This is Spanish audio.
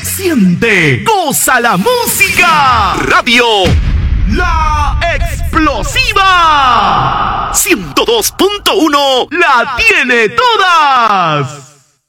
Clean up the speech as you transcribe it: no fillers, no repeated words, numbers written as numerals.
siente, goza la música. Radio La Explosiva 102.1 la tiene todas.